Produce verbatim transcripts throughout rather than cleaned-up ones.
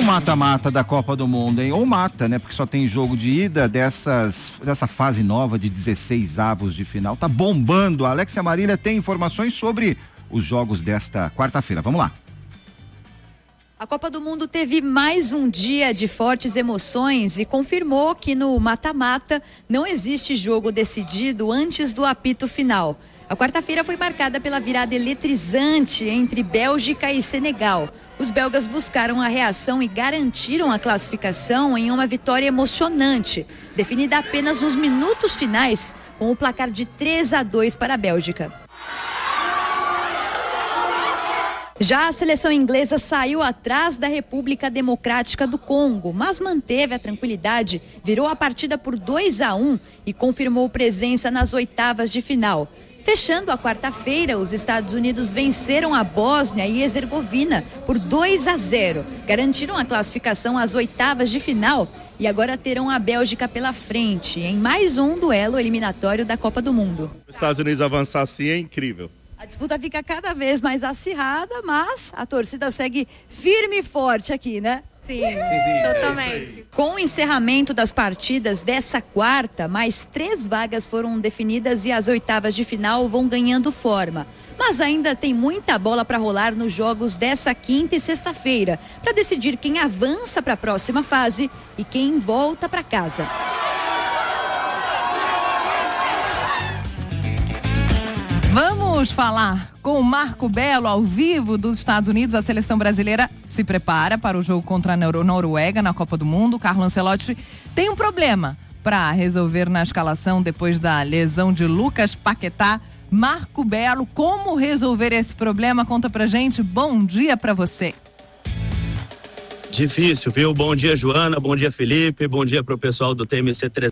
mata-mata da Copa do Mundo, hein? Ou mata, né? Porque só tem jogo de ida dessas, dessa fase nova de dezesseis avos de final. Tá bombando. A Alexia Marília tem informações sobre os jogos desta quarta-feira. Vamos lá. A Copa do Mundo teve mais um dia de fortes emoções e confirmou que no mata-mata não existe jogo decidido antes do apito final. A quarta-feira foi marcada pela virada eletrizante entre Bélgica e Senegal. Os belgas buscaram a reação e garantiram a classificação em uma vitória emocionante, definida apenas nos minutos finais, com o placar de três a dois para a Bélgica. Já a seleção inglesa saiu atrás da República Democrática do Congo, mas manteve a tranquilidade, virou a partida por dois a um e confirmou presença nas oitavas de final. Fechando a quarta-feira, os Estados Unidos venceram a Bósnia e Herzegovina por dois a zero. Garantiram a classificação às oitavas de final e agora terão a Bélgica pela frente em mais um duelo eliminatório da Copa do Mundo. Os Estados Unidos avançar assim é incrível. A disputa fica cada vez mais acirrada, mas a torcida segue firme e forte aqui, né? Sim, sim, sim, totalmente. Com o encerramento das partidas dessa quarta, mais três vagas foram definidas e as oitavas de final vão ganhando forma. Mas ainda tem muita bola para rolar nos jogos dessa quinta e sexta-feira, para decidir quem avança para a próxima fase e quem volta para casa. Vamos falar com o Marco Belo ao vivo dos Estados Unidos. A seleção brasileira se prepara para o jogo contra a Noruega na Copa do Mundo. Carlo Ancelotti tem um problema para resolver na escalação depois da lesão de Lucas Paquetá. Marco Belo, como resolver esse problema? Conta pra gente. Bom dia pra você. Difícil, viu? Bom dia, Joana. Bom dia, Felipe. Bom dia pro pessoal do T M C três.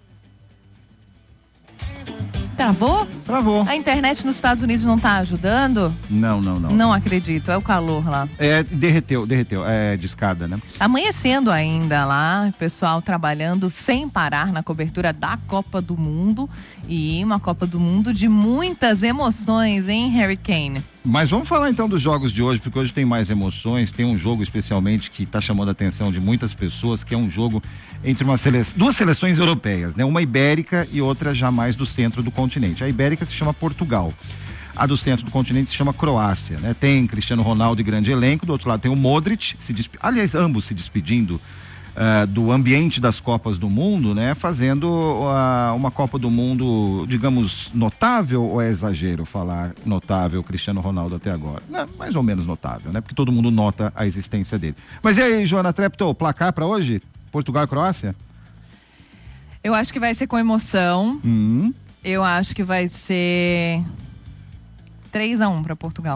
Travou? Travou. A internet nos Estados Unidos não tá ajudando? Não, não, não. Não acredito, é o calor lá. É, derreteu, derreteu, é de escada, né? Amanhecendo ainda lá, o pessoal trabalhando sem parar na cobertura da Copa do Mundo. E uma Copa do Mundo de muitas emoções, hein, Harry Kane? Mas vamos falar então dos jogos de hoje, porque hoje tem mais emoções. Tem um jogo especialmente que está chamando a atenção de muitas pessoas, que é um jogo entre uma sele... duas seleções europeias, né? Uma ibérica e outra já mais do centro do continente. A ibérica se chama Portugal. A do centro do continente se chama Croácia, né? Tem Cristiano Ronaldo e grande elenco, do outro lado tem o Modric, se desp... aliás, ambos se despedindo Uh, do ambiente das Copas do Mundo, né? Fazendo uh, uma Copa do Mundo, digamos, notável, ou é exagero falar notável Cristiano Ronaldo até agora? Não, mais ou menos notável, né? Porque todo mundo nota a existência dele. Mas e aí, Joana Treptow, placar para hoje? Portugal e Croácia? Eu acho que vai ser com emoção. Hum. Eu acho que vai ser três a um para Portugal.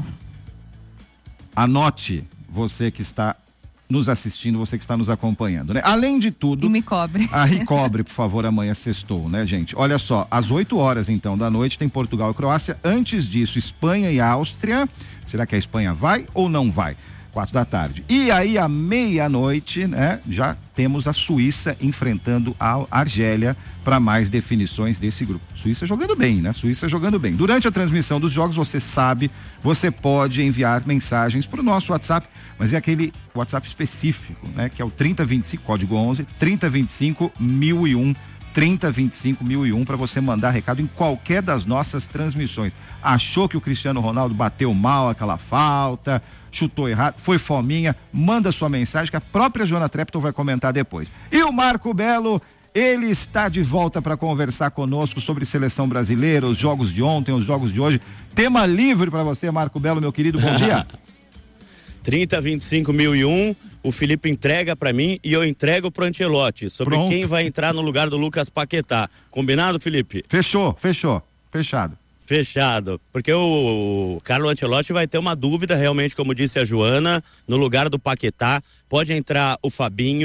Anote, você que está nos assistindo, você que está nos acompanhando, né? Além de tudo... E me cobre. Aí cobre, por favor, amanhã sextou, né, gente? Olha só, às oito horas, então, da noite, tem Portugal e Croácia. Antes disso, Espanha e Áustria. Será que a Espanha vai ou não vai? Quatro da tarde. E aí, à meia-noite, né, já temos a Suíça enfrentando a Argélia para mais definições desse grupo. Suíça jogando bem, né? Suíça jogando bem. Durante a transmissão dos jogos, você sabe, você pode enviar mensagens para o nosso WhatsApp, mas é aquele WhatsApp específico, né? Que é o trinta vinte e cinco, código onze, trinta vinte e cinco mil e um, trinta vinte e cinco mil e um, para você mandar recado em qualquer das nossas transmissões. Achou que o Cristiano Ronaldo bateu mal aquela falta, chutou errado, foi fominha, manda sua mensagem que a própria Joana Treptow vai comentar depois. E o Marco Belo, ele está de volta para conversar conosco sobre seleção brasileira, os jogos de ontem, os jogos de hoje. Tema livre para você, Marco Belo, meu querido, bom dia. trinta vinte e cinco mil e um, o Felipe entrega para mim e eu entrego pro Ancelotti sobre Pronto. Quem vai entrar no lugar do Lucas Paquetá. Combinado, Felipe? Fechou, fechou, fechado. Fechado, porque o Carlo Ancelotti vai ter uma dúvida realmente, como disse a Joana, no lugar do Paquetá. Pode entrar o Fabinho,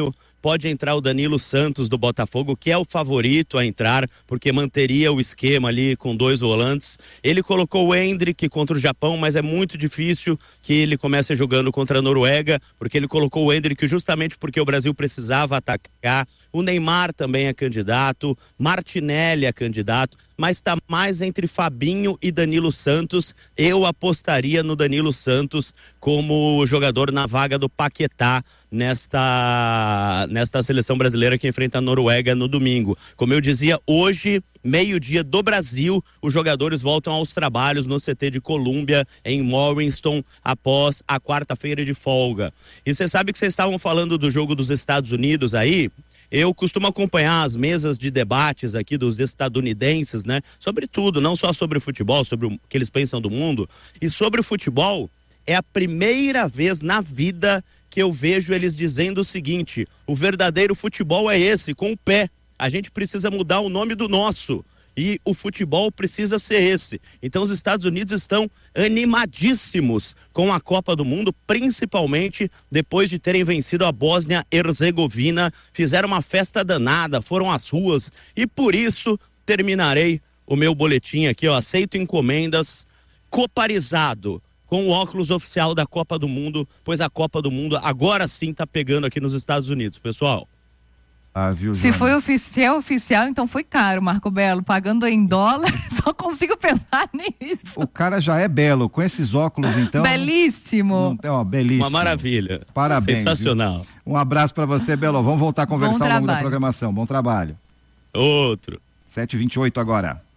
pode entrar o Danilo Santos do Botafogo, que é o favorito a entrar, porque manteria o esquema ali com dois volantes. Ele colocou o Endrick contra o Japão, mas é muito difícil que ele comece jogando contra a Noruega, porque ele colocou o Endrick justamente porque o Brasil precisava atacar. O Neymar também é candidato, Martinelli é candidato, mas está mais entre Fabinho e Danilo Santos. Eu apostaria no Danilo Santos como jogador na vaga do Paquetá nesta, nesta seleção brasileira que enfrenta a Noruega no domingo. Como eu dizia, hoje, meio-dia do Brasil, os jogadores voltam aos trabalhos no C T de Colômbia, em Morriston, após a quarta-feira de folga. E você sabe que vocês estavam falando do jogo dos Estados Unidos aí? Eu costumo acompanhar as mesas de debates aqui dos estadunidenses, né? Sobre tudo, não só sobre o futebol, sobre o que eles pensam do mundo. E sobre o futebol, é a primeira vez na vida que eu vejo eles dizendo o seguinte: o verdadeiro futebol é esse, com o pé. A gente precisa mudar o nome do nosso. E o futebol precisa ser esse. Então os Estados Unidos estão animadíssimos com a Copa do Mundo, principalmente depois de terem vencido a Bósnia-Herzegovina. Fizeram uma festa danada, foram às ruas, e por isso terminarei o meu boletim aqui, eu aceito encomendas, coparizado com o óculos oficial da Copa do Mundo, pois a Copa do Mundo agora sim está pegando aqui nos Estados Unidos, pessoal. Ah, viu, Se foi oficial, oficial, então foi caro, Marco Belo. Pagando em dólar, só consigo pensar nisso. O cara já é belo, com esses óculos, então. Belíssimo. Não, ó, belíssimo. Uma maravilha. Parabéns. Sensacional. Viu? Um abraço pra você, Belo. Vamos voltar a conversar ao longo da programação. Bom trabalho. Outro. sete e vinte e oito agora.